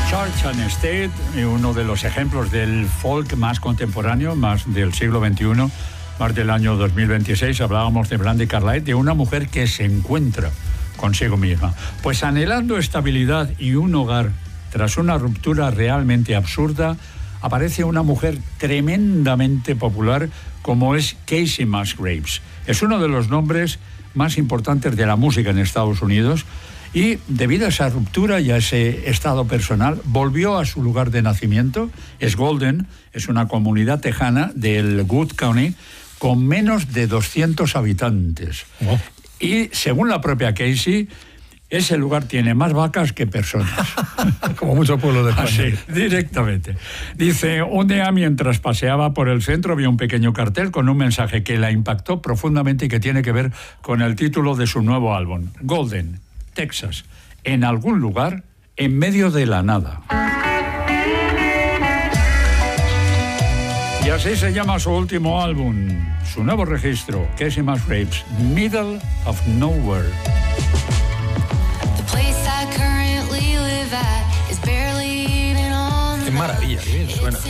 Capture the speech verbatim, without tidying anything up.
Church and State, uno de los ejemplos del folk más contemporáneo, más del siglo veintiuno, más del año dos mil veintiséis. Hablábamos de Brandi Carlile, de una mujer que se encuentra consigo misma. Pues anhelando estabilidad y un hogar tras una ruptura realmente absurda, aparece una mujer tremendamente popular como es Kacey Musgraves. Es uno de los nombres más importantes de la música en Estados Unidos y debido a esa ruptura y a ese estado personal volvió a su lugar de nacimiento. Es Golden, es una comunidad tejana del Wood County con menos de doscientos habitantes. Oh. Y según la propia Kacey, ese lugar tiene más vacas que personas. Como muchos pueblos de España. Así, directamente. Dice, un día mientras paseaba por el centro vio un pequeño cartel con un mensaje que la impactó profundamente y que tiene que ver con el título de su nuevo álbum, Golden, Texas, en algún lugar en medio de la nada. Y así se llama su último álbum, su nuevo registro, Kacey Musgraves, Middle of Nowhere. Qué maravilla, qué bien suena.